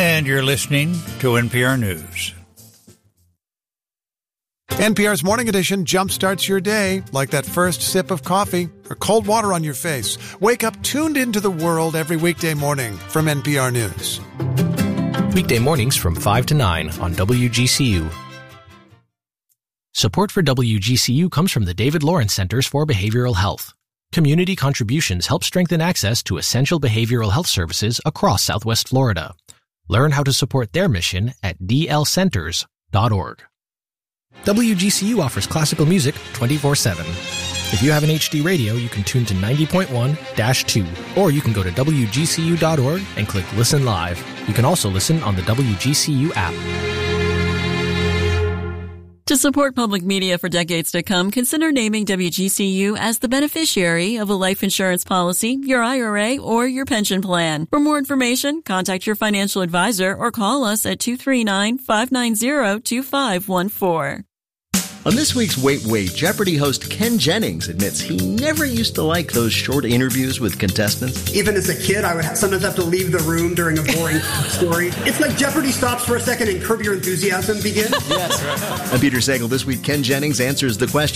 And you're listening to NPR News. NPR's Morning Edition jumpstarts your day like that first sip of coffee or cold water on your face. Wake up tuned into the world every weekday morning from NPR News. Weekday mornings from 5 to 9 on WGCU. Support for WGCU comes from the David Lawrence Centers for Behavioral Health. Community contributions help strengthen access to essential behavioral health services across Southwest Florida. Learn how to support their mission at dlcenters.org. WGCU offers classical music 24/7. If you have an HD radio, you can tune to 90.1-2, or you can go to WGCU.org and click Listen Live. You can also listen on the WGCU app. To support public media for decades to come, consider naming WGCU as the beneficiary of a life insurance policy, your IRA, or your pension plan. For more information, contact your financial advisor or call us at 239-590-2514. On this week's Wait, Jeopardy host Ken Jennings admits he never used to like those short interviews with contestants. Even as a kid, I would sometimes have to leave the room during a boring story. It's like Jeopardy stops for a second and Curb Your Enthusiasm begins. Yes. I'm Peter Sagal. This week, Ken Jennings answers the question,